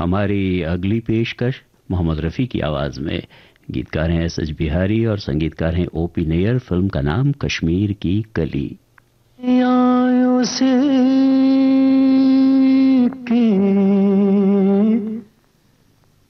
हमारी अगली पेशकश मोहम्मद रफ़ी की आवाज़ में। गीतकार हैं एस.एच. बिहारी और संगीतकार हैं ओ.पी. नैयर। फिल्म का नाम कश्मीर की कली। से